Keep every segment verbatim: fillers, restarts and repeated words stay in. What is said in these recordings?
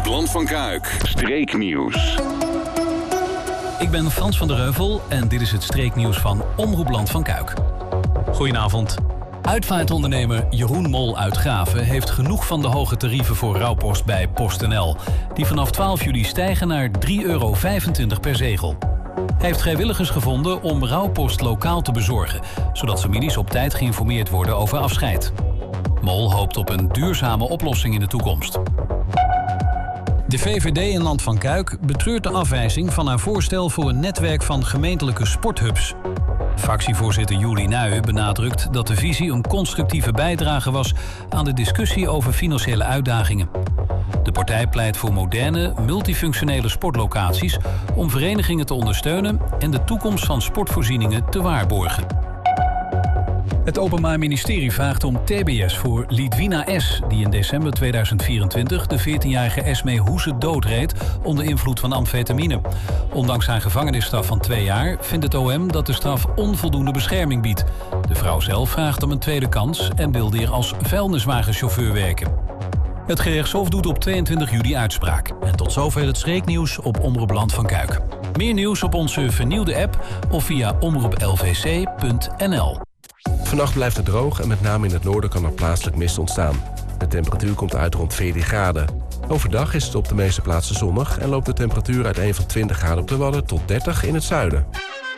Omroep Land van Kuik. Streeknieuws. Ik ben Frans van der Heuvel en dit is het streeknieuws van Omroep Land van Kuik. Goedenavond. Uitvaartondernemer Jeroen Mol uit Graven heeft genoeg van de hoge tarieven voor rouwpost bij PostNL. Die vanaf twaalf juli stijgen naar drie euro vijfentwintig per zegel. Hij heeft vrijwilligers gevonden om rouwpost lokaal te bezorgen, zodat families op tijd geïnformeerd worden over afscheid. Mol hoopt op een duurzame oplossing in de toekomst. De V V D in Land van Kuik betreurt de afwijzing van haar voorstel voor een netwerk van gemeentelijke sporthubs. Fractievoorzitter Juli Nuyen benadrukt dat de visie een constructieve bijdrage was aan de discussie over financiële uitdagingen. De partij pleit voor moderne, multifunctionele sportlocaties om verenigingen te ondersteunen en de toekomst van sportvoorzieningen te waarborgen. Het Openbaar Ministerie vraagt om T B S voor Lidwina S., die in december tweeduizend vierentwintig de veertienjarige Esmee Hoese doodreed onder invloed van amfetamine. Ondanks haar gevangenisstraf van twee jaar vindt het O M dat de straf onvoldoende bescherming biedt. De vrouw zelf vraagt om een tweede kans en wil weer als vuilniswagenchauffeur werken. Het gerechtshof doet op tweeëntwintig juli uitspraak. En tot zover het streeknieuws op Omroep Land van Kuik. Meer nieuws op onze vernieuwde app of via omroep l v c punt n l. Vannacht blijft het droog en met name in het noorden kan er plaatselijk mist ontstaan. De temperatuur komt uit rond veertien graden. Overdag is het op de meeste plaatsen zonnig en loopt de temperatuur uiteen van twintig graden op de Wadden tot dertig in het zuiden.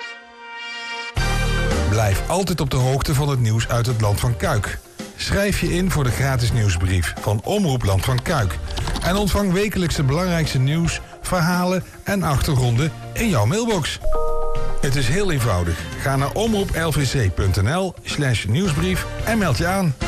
Blijf altijd op de hoogte van het nieuws uit het Land van Kuik. Schrijf je in voor de gratis nieuwsbrief van Omroep Land van Kuik. En ontvang wekelijks het belangrijkste nieuws, verhalen en achtergronden in jouw mailbox. Het is heel eenvoudig. Ga naar omroep l v c punt n l slash nieuwsbrief en meld je aan.